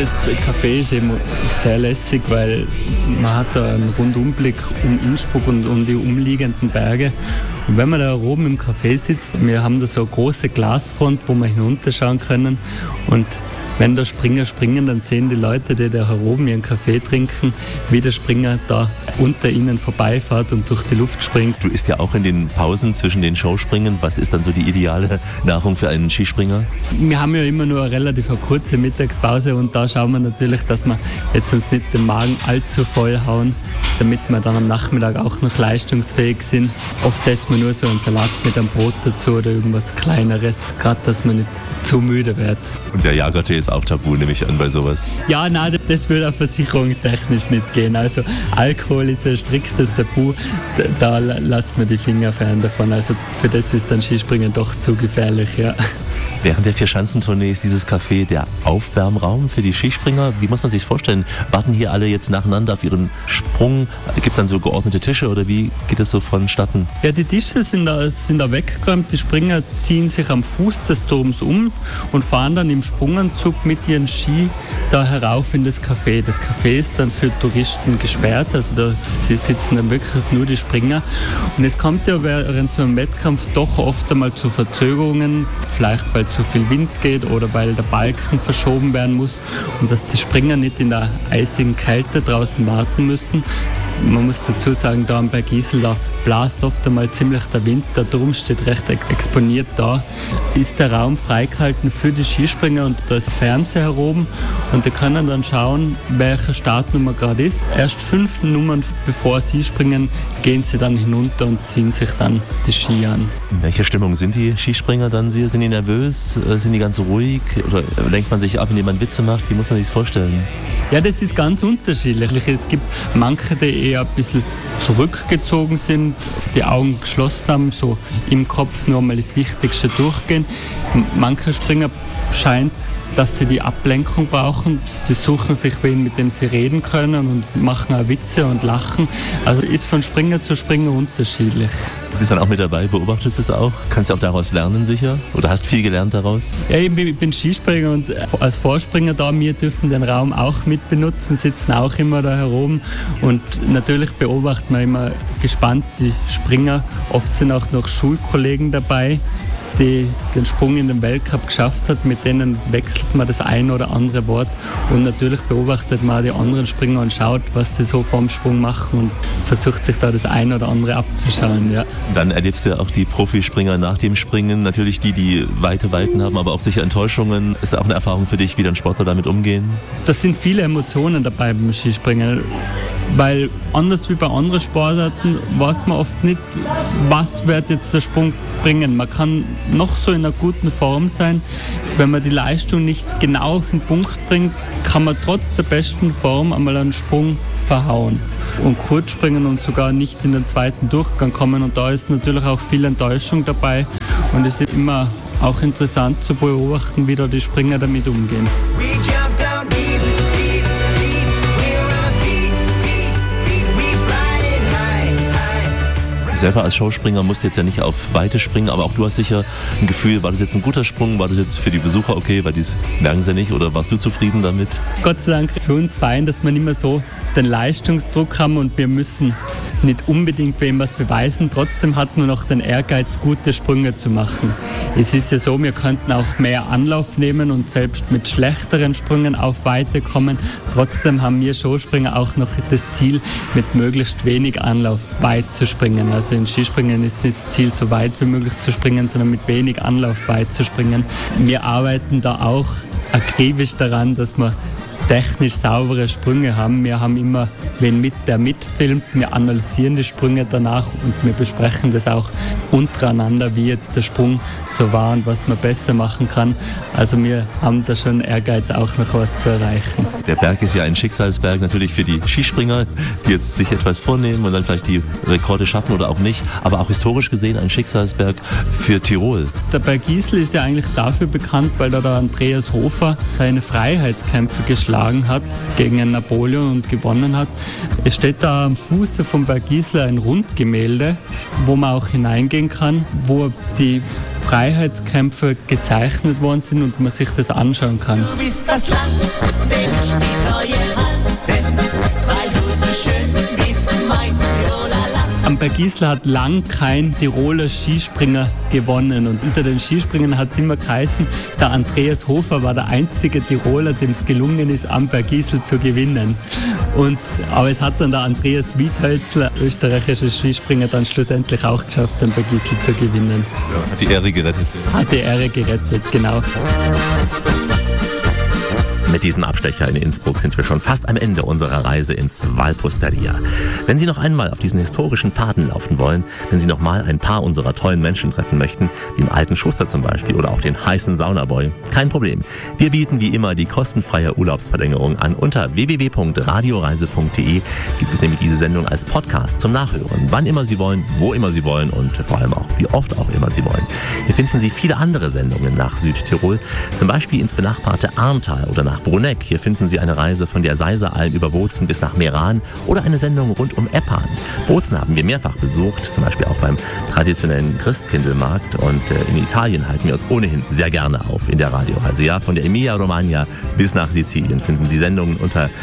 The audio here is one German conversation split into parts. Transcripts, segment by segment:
Das Café ist eben sehr lässig, weil man hat da einen Rundumblick um Innsbruck und um die umliegenden Berge. Und wenn man da oben im Café sitzt, wir haben da so eine große Glasfront, wo wir hinunterschauen können. Und wenn der Springer springen, dann sehen die Leute, die da oben ihren Kaffee trinken, wie der Springer da unter ihnen vorbeifährt und durch die Luft springt. Du isst ja auch in den Pausen zwischen den Showspringen. Was ist dann so die ideale Nahrung für einen Skispringer? Wir haben ja immer nur eine relativ kurze Mittagspause und da schauen wir natürlich, dass wir jetzt uns nicht den Magen allzu voll hauen, damit wir dann am Nachmittag auch noch leistungsfähig sind. Oft essen wir nur so einen Salat mit einem Brot dazu oder irgendwas Kleineres, gerade dass man nicht zu müde wird. Und der Jagertee ist auch tabu, nehme ich an, bei sowas. Ja, nein, das würde auch versicherungstechnisch nicht gehen. Also Alkohol ist ein striktes Tabu, da lassen wir die Finger fern davon. Also für das ist dann Skispringen doch zu gefährlich, ja. Während der Vierschanzentournee ist dieses Café der Aufwärmraum für die Skispringer. Wie muss man sich das vorstellen? Warten hier alle jetzt nacheinander auf ihren Sprung? Gibt es dann so geordnete Tische oder wie geht es so vonstatten? Ja, die Tische sind da weggeräumt. Die Springer ziehen sich am Fuß des Turms um und fahren dann im Sprunganzug mit ihren Ski da herauf in das Café. Das Café ist dann für Touristen gesperrt, also da sitzen dann wirklich nur die Springer. Und es kommt ja während so einem Wettkampf doch oft einmal zu Verzögerungen, vielleicht weil zu viel Wind geht oder weil der Balken verschoben werden muss und dass die Springer nicht in der eisigen Kälte draußen warten müssen. Man muss dazu sagen, da am Berg Isel, da blast oft einmal ziemlich der Wind, der Turm steht recht exponiert da, ist der Raum freigehalten für die Skispringer und da ist ein Fernseher heroben und die können dann schauen, welche Startnummer gerade ist. Erst 5 Nummern bevor sie springen, gehen sie dann hinunter und ziehen sich dann die Ski an. In welcher Stimmung sind die Skispringer dann? Sind die nervös? Sind die ganz ruhig? Oder lenkt man sich ab, indem man Witze macht? Wie muss man sich das vorstellen? Ja, das ist ganz unterschiedlich. Es gibt manche, die eher ein bisschen zurückgezogen sind, die Augen geschlossen haben, so im Kopf nur mal das Wichtigste durchgehen. Manche Springer scheint, dass sie die Ablenkung brauchen. Die suchen sich wen, mit dem sie reden können und machen auch Witze und lachen. Also ist von Springer zu Springer unterschiedlich. Du bist dann auch mit dabei, beobachtest es auch? Kannst du auch daraus lernen sicher? Oder hast viel gelernt daraus? Ja, ich bin Skispringer und als Vorspringer da, wir dürfen den Raum auch mit benutzen, sitzen auch immer da herum und natürlich beobachten wir immer gespannt die Springer. Oft sind auch noch Schulkollegen dabei, die den Sprung in den Weltcup geschafft hat, mit denen wechselt man das ein oder andere Wort und natürlich beobachtet man die anderen Springer und schaut, was sie so vorm Sprung machen und versucht sich da das ein oder andere abzuschauen. Ja. Dann erlebst du ja auch die Profispringer nach dem Springen, natürlich die weite Weiten haben, aber auch sicher Enttäuschungen. Ist das auch eine Erfahrung für dich, wie dann Sportler damit umgehen? Da sind viele Emotionen dabei beim Skispringen, weil anders wie bei anderen Sportarten weiß man oft nicht, was wird jetzt der Sprung bringen. Man kann noch so in einer guten Form sein. Wenn man die Leistung nicht genau auf den Punkt bringt, kann man trotz der besten Form einmal einen Sprung verhauen und kurz springen und sogar nicht in den zweiten Durchgang kommen. Und da ist natürlich auch viel Enttäuschung dabei. Und es ist immer auch interessant zu beobachten, wie da die Springer damit umgehen. Selber als Showspringer musst du jetzt ja nicht auf Weite springen, aber auch du hast sicher ein Gefühl, war das jetzt ein guter Sprung, war das jetzt für die Besucher okay, weil die merken sie ja nicht, oder warst du zufrieden damit? Gott sei Dank für uns fein, dass wir nicht mehr so den Leistungsdruck haben und wir müssen nicht unbedingt wem was beweisen. Trotzdem hat man noch den Ehrgeiz, gute Sprünge zu machen. Es ist ja so, wir könnten auch mehr Anlauf nehmen und selbst mit schlechteren Sprüngen auf Weite kommen. Trotzdem haben wir Showspringer auch noch das Ziel, mit möglichst wenig Anlauf weit zu springen. Also in Skispringen ist nicht das Ziel, so weit wie möglich zu springen, sondern mit wenig Anlauf weit zu springen. Wir arbeiten da auch akribisch daran, dass wir technisch saubere Sprünge haben. Wir haben immer wen mit, der mitfilmt. Wir analysieren die Sprünge danach und wir besprechen das auch untereinander, wie jetzt der Sprung so war und was man besser machen kann. Also wir haben da schon Ehrgeiz, auch noch was zu erreichen. Der Berg ist ja ein Schicksalsberg natürlich für die Skispringer, die jetzt sich etwas vornehmen und dann vielleicht die Rekorde schaffen oder auch nicht. Aber auch historisch gesehen ein Schicksalsberg für Tirol. Der Berg Isel ist ja eigentlich dafür bekannt, weil da der Andreas Hofer seine Freiheitskämpfe geschlagen hat gegen einen Napoleon und gewonnen hat. Es steht da am Fuße vom Berg Isel ein Rundgemälde, wo man auch hineingehen kann, wo die Freiheitskämpfer gezeichnet worden sind und man sich das anschauen kann. Du bist das Land, dem ich die Treue halte, weil du so schön bist, mein Viola-Land. Am Bergisel hat lang kein Tiroler Skispringer gewonnen und unter den Skispringern hat es immer geheißen, der Andreas Hofer war der einzige Tiroler, dem es gelungen ist, am Bergisel zu gewinnen. Aber es hat dann der Andreas Wiedhölzler, österreichischer Skispringer, dann schlussendlich auch geschafft, am Bergisel zu gewinnen. Ja, hat die Ehre gerettet. Hat die Ehre gerettet, genau. Mit diesem Abstecher in Innsbruck sind wir schon fast am Ende unserer Reise ins Valposteria. Wenn Sie noch einmal auf diesen historischen Pfaden laufen wollen, wenn Sie noch mal ein paar unserer tollen Menschen treffen möchten, wie den alten Schuster zum Beispiel oder auch den heißen Saunaboy, kein Problem. Wir bieten wie immer die kostenfreie Urlaubsverlängerung an. Unter www.radioreise.de gibt es nämlich diese Sendung als Podcast zum Nachhören. Wann immer Sie wollen, wo immer Sie wollen und vor allem auch wie oft auch immer Sie wollen. Hier finden Sie viele andere Sendungen nach Südtirol, zum Beispiel ins benachbarte Arntal oder nach Bruneck. Hier finden Sie eine Reise von der Seiseralm über Bozen bis nach Meran oder eine Sendung rund um Eppan. Bozen haben wir mehrfach besucht, zum Beispiel auch beim traditionellen Christkindlmarkt, und in Italien halten wir uns ohnehin sehr gerne auf in der Radioreise. Ja, von der Emilia-Romagna bis nach Sizilien finden Sie Sendungen unter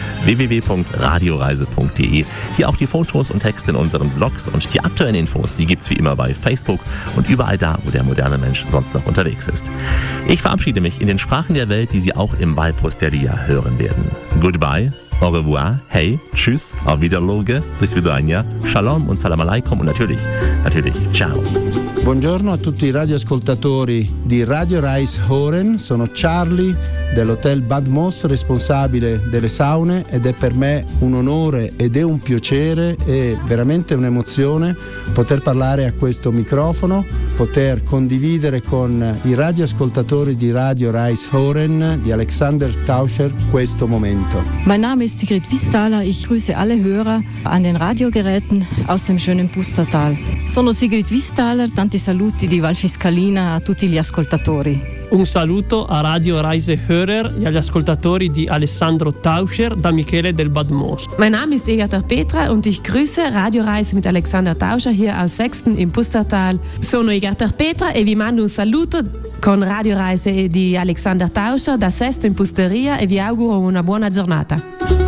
www.radioreise.de. Hier auch die Fotos und Texte in unseren Blogs und die aktuellen Infos, die gibt's wie immer bei Facebook und überall da, wo der moderne Mensch sonst noch unterwegs ist. Ich verabschiede mich in den Sprachen der Welt, die Sie auch im Valposteria hören werden. Goodbye, au revoir, hey, tschüss, auf Wiederloge, bis vidania, shalom und salam alaikum und natürlich, ciao. Buongiorno a tutti i radioascoltatori di Radio Reis Horen, sono Charlie dell'Hotel Bad Moss, responsabile delle saune, ed è per me un onore ed è un piacere e veramente un'emozione poter parlare a questo microfono, poter condividere con i radioascoltatori di Radio Reis Horen, di Alexander Tauscher, questo momento. Mein Name ist Sigrid Wisthaler, ich grüße alle Hörer an den Radiogeräten aus dem schönen Pustertal. Sono Sigrid Wisthaler, tanti saluti di Valfiscalina a tutti gli ascoltatori. Un saluto a Radio Reise Hörer e agli ascoltatori di Alessandro Tauscher da Michele del Bad Moos. Mein Name ist Egata Petra und ich grüße Radio Reise mit Alexander Tauscher hier aus Sexten im Pustertal. Sono Egata Petra e vi mando un saluto con Radio Reise di Alexander Tauscher da Sesto in Pusteria e vi auguro una buona giornata.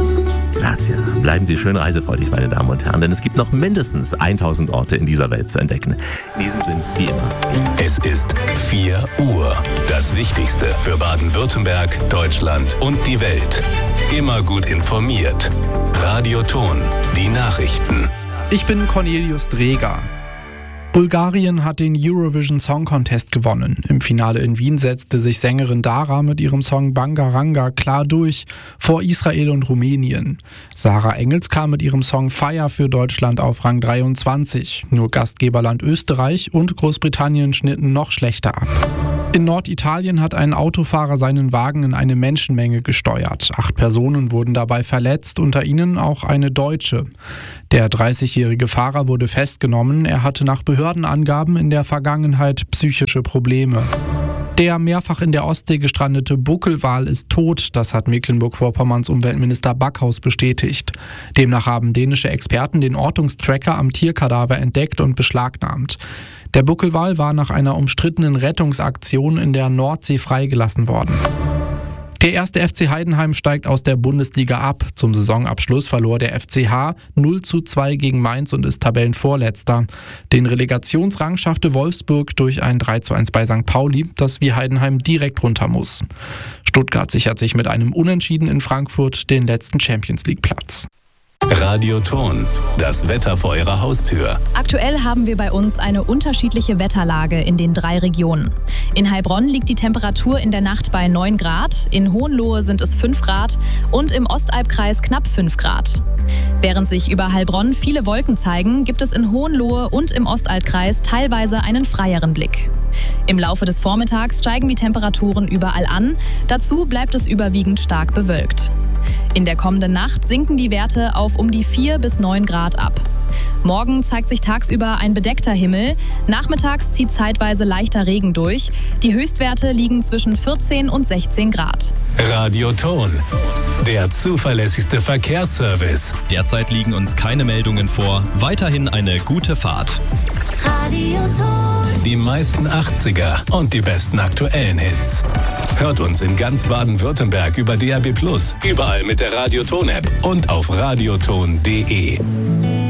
Grazie. Bleiben Sie schön reisefreudig, meine Damen und Herren, denn es gibt noch mindestens 1000 Orte in dieser Welt zu entdecken. In diesem Sinn, wie immer, bis bald. Es ist 4 Uhr. Das Wichtigste für Baden-Württemberg, Deutschland und die Welt. Immer gut informiert. Radio Ton, die Nachrichten. Ich bin Cornelius Dreger. Bulgarien hat den Eurovision Song Contest gewonnen. Im Finale in Wien setzte sich Sängerin Dara mit ihrem Song Bangaranga klar durch, vor Israel und Rumänien. Sarah Engels kam mit ihrem Song Fire für Deutschland auf Rang 23. Nur Gastgeberland Österreich und Großbritannien schnitten noch schlechter ab. In Norditalien hat ein Autofahrer seinen Wagen in eine Menschenmenge gesteuert. 8 Personen wurden dabei verletzt, unter ihnen auch eine Deutsche. Der 30-jährige Fahrer wurde festgenommen. Er hatte nach Behördenangaben in der Vergangenheit psychische Probleme. Der mehrfach in der Ostsee gestrandete Buckelwal ist tot, das hat Mecklenburg-Vorpommerns Umweltminister Backhaus bestätigt. Demnach haben dänische Experten den Ortungstracker am Tierkadaver entdeckt und beschlagnahmt. Der Buckelwal war nach einer umstrittenen Rettungsaktion in der Nordsee freigelassen worden. Der erste FC Heidenheim steigt aus der Bundesliga ab. Zum Saisonabschluss verlor der FCH 0:2 gegen Mainz und ist Tabellenvorletzter. Den Relegationsrang schaffte Wolfsburg durch ein 3:1 bei St. Pauli, das wie Heidenheim direkt runter muss. Stuttgart sichert sich mit einem Unentschieden in Frankfurt den letzten Champions-League-Platz. Radio Ton, das Wetter vor Ihrer Haustür. Aktuell haben wir bei uns eine unterschiedliche Wetterlage in den 3 Regionen. In Heilbronn liegt die Temperatur in der Nacht bei 9 Grad, in Hohenlohe sind es 5 Grad und im Ostalbkreis knapp 5 Grad. Während sich über Heilbronn viele Wolken zeigen, gibt es in Hohenlohe und im Ostalbkreis teilweise einen freieren Blick. Im Laufe des Vormittags steigen die Temperaturen überall an, dazu bleibt es überwiegend stark bewölkt. In der kommenden Nacht sinken die Werte auf um die 4 bis 9 Grad ab. Morgen zeigt sich tagsüber ein bedeckter Himmel, nachmittags zieht zeitweise leichter Regen durch. Die Höchstwerte liegen zwischen 14 und 16 Grad. Radio Ton, der zuverlässigste Verkehrsservice. Derzeit liegen uns keine Meldungen vor. Weiterhin eine gute Fahrt. Radio Ton. die meisten 80er und die besten aktuellen Hits. Hört uns in ganz Baden-Württemberg über DAB+, überall mit der Radioton-App und auf radioton.de.